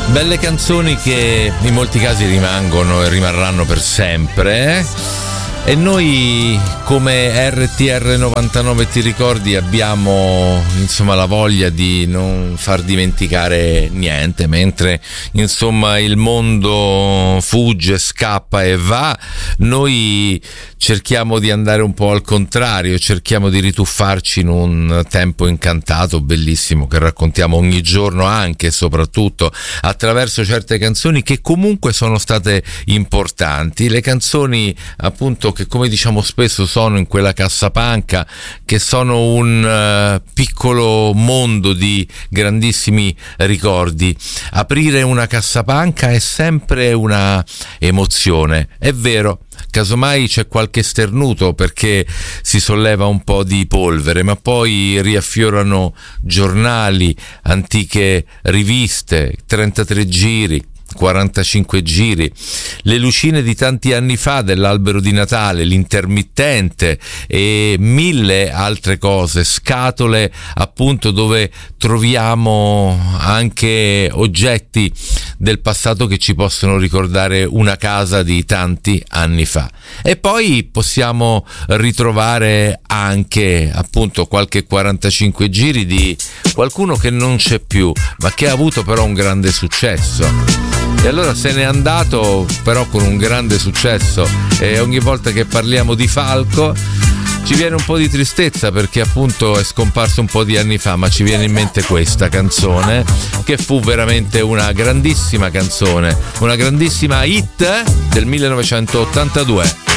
Belle canzoni che in molti casi rimangono e rimarranno per sempre. E noi come RTR 99 ti ricordi abbiamo insomma la voglia di non far dimenticare niente, mentre insomma il mondo fugge, scappa e va, noi cerchiamo di andare un po' al contrario, cerchiamo di rituffarci in un tempo incantato, bellissimo, che raccontiamo ogni giorno, anche e soprattutto attraverso certe canzoni che comunque sono state importanti, le canzoni appunto che, come diciamo spesso, sono in quella cassapanca, che sono un piccolo mondo di grandissimi ricordi. Aprire una cassapanca è sempre una emozione, è vero. Casomai c'è qualche sternuto perché si solleva un po' di polvere, ma poi riaffiorano giornali, antiche riviste, 33 giri, 45 giri, le lucine di tanti anni fa dell'albero di Natale, l'intermittente e mille altre cose, scatole appunto dove troviamo anche oggetti del passato che ci possono ricordare una casa di tanti anni fa. E poi possiamo ritrovare anche appunto qualche 45 giri di qualcuno che non c'è più, ma che ha avuto però un grande successo. E allora se n'è andato però con un grande successo, e ogni volta che parliamo di Falco ci viene un po' di tristezza perché appunto è scomparso un po' di anni fa, ma ci viene in mente questa canzone che fu veramente una grandissima canzone, una grandissima hit del 1982.